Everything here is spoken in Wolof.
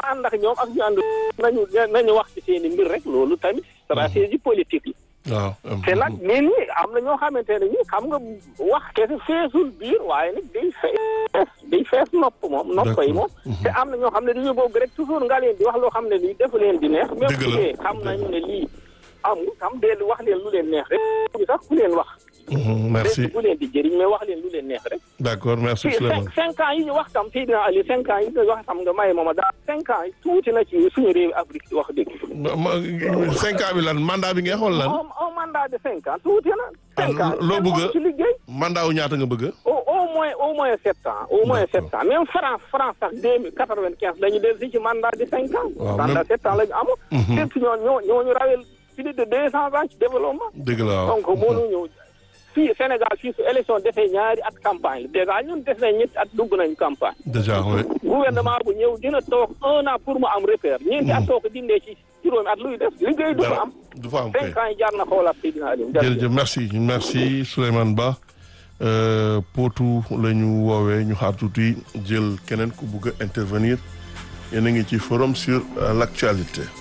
ànd ak ñoom ak ñu ànd nañu wax ci seen i mbir rek loolu tamit stratégie politique la. waaw. te nag nit ñi am na ñoo xamante ne ñi xam nga wax kese feesul biir waaye nag day fees nopp moom. nopp yi moom. te am na ñoo xam ne dañu bëgg rek toujours nga leen di wax loo xam ne lii defu leen di neex. dëgg la même xam nañu ne lii amul xam dellu wax leen lu leen neex rek. sax ku leen wax. merci bu leen di jëriñ mais wax leen lu leen neex rek. d'accord merci Souleymane. 5 ans yi ñu wax tam Seydina Ali 5 ans yi ñu wax tam nga may mooma daal 5 ans yi tuuti na ci suñu réew Afrique wax dëgg. 5 ans bi lan mandat bi nga xool lan. un mandat de 5 ans tuuti na. 5 ans loo bëgg ci liggéey. mandat wu ñaata nga bëgg. au moins 7 ans. au moins 7 ans même France sax 2095 dañu dellu si ci mandat de 5 ans. waaw mandat 7 ans la ñu amoon. surtout ñooñu rawel plus de 200 ans ci développement. dëgg la waaw donc mënuñu. fii Sénégal fii su élection defee ñaari at campagne la déjà ñun def nañ ñetti at dugg nañ campagne. déjà oui. gouvernement bu ñëw dina toog 1 an pour mu am repère. ñeenti at soo ko dindee ci juróomi at luy def liggéey du fa am. du fa am kay 5 ans yi jaar na xoolaat Seydina Aliou. jërëjëf merci Souleymane Ba Potou la ñu woowee ñu xaar tuuti jël keneen ku bugg a intervenir yéen a ngi ci forum sur l'actualité.